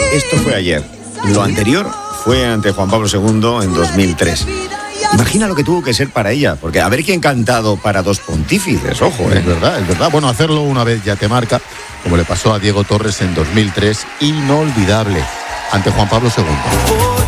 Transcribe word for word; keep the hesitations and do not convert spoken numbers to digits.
Esto fue ayer. Lo anterior fue ante Juan Pablo segundo en dos mil tres. Imagina lo que tuvo que ser para ella, porque a ver quién cantado para dos pontífices, ojo, ¿eh? Es verdad, es verdad. Bueno, hacerlo una vez ya te marca, como le pasó a Diego Torres en dos mil tres, inolvidable, ante Juan Pablo segundo.